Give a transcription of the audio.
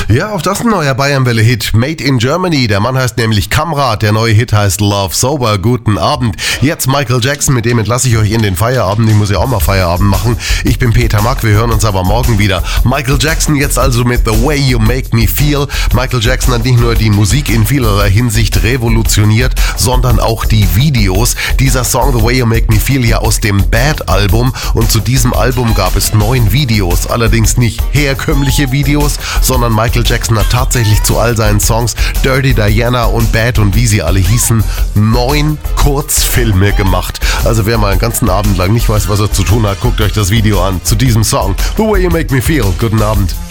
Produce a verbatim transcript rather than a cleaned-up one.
Ja, auch das ein neuer Bayernwelle-Hit. Made in Germany. Der Mann heißt nämlich Kamrat. Der neue Hit heißt Love Sober. Guten Abend. Jetzt Michael Jackson, mit dem entlasse ich euch in den Feierabend. Ich muss ja auch mal Feierabend machen. Ich bin Peter Mack. Wir hören uns aber morgen wieder. Michael Jackson jetzt also mit The Way You Make Me Feel. Michael Jackson hat nicht nur die Musik in vielerlei Hinsicht revolutioniert, sondern auch die Videos. Dieser Song The Way You Make Me Feel ja aus dem Bad-Album. Und zu diesem Album gab es neun Videos. Allerdings nicht herkömmliche Videos, sondern Michael Jackson hat tatsächlich zu all seinen Songs Dirty Diana und Bad und wie sie alle hießen, neun Kurzfilme gemacht. Also wer mal einen ganzen Abend lang nicht weiß, was er zu tun hat, guckt euch das Video an zu diesem Song The Way You Make Me Feel. Guten Abend.